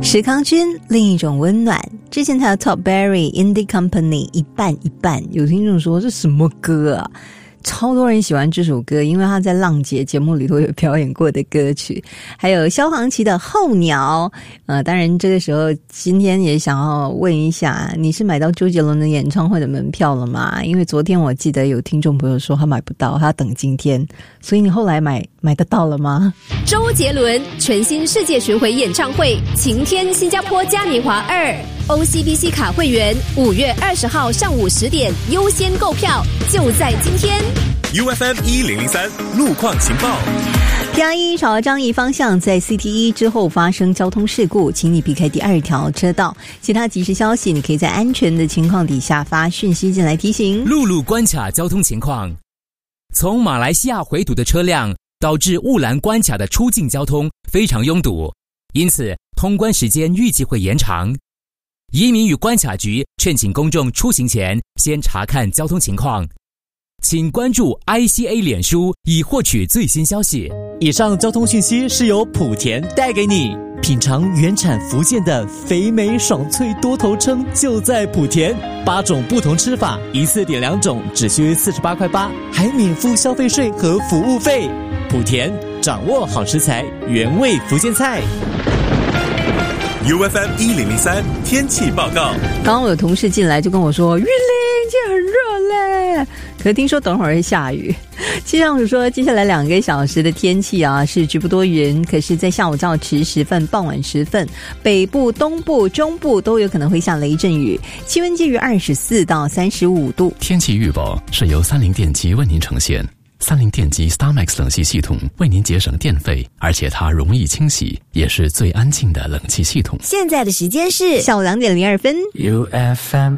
石康君另一种温暖，之前他的 Top Berry Indie Company 一半一半，有听众说这什么歌啊，超多人喜欢这首歌，因为他在浪姐节目里头有表演过的歌曲。还有萧煌奇的候鸟，当然这个时候今天也想要问一下，你是买到周杰伦的演唱会的门票了吗？因为昨天我记得有听众朋友说他买不到，他等今天，所以你后来买得到了吗？ 周杰伦全新世界巡回演唱会晴天新加坡嘉年华2 OCBC 卡会员5月20号上午10点优先购票，就在今天。 UFM 1003路况情报。 PR1朝樟宜方向在 CT1 之后发生交通事故，请你避开第2条车道。其他即时消息你可以在安全的情况底下发讯息进来提醒。 陆路关卡交通情况，从马来西亚回堵的车辆导致雾兰关卡的出境交通非常拥堵，因此通关时间预计会延长。移民与关卡局劝请公众出行前先查看交通情况，请关注 ICA 脸书以获取最新消息。 以上交通讯息是由莆田带给你。品尝原产福建的肥美爽脆多头称就在莆田，8种不同吃法，一次点2种，只需48块8，还免付消费税和服务费。莆田掌握好食材，原味福建菜。 UFM 1003天气报告。 刚刚我有同事进来就跟我说，玉玲今天很热嘞，可是听说等会儿会下雨。气象署说接下来2个小时的天气啊是局部多云，可是在下午较迟时分、傍晚时分，北部、东部、中部都有可能会下雷阵雨，气温介于24到35度。 天气预报是由30电机为您呈现。30电机 StarMax 冷气系统为您节省电费，而且它容易清洗，也是最安静的冷气系统。 现在的时间是下午2点02分。 UFM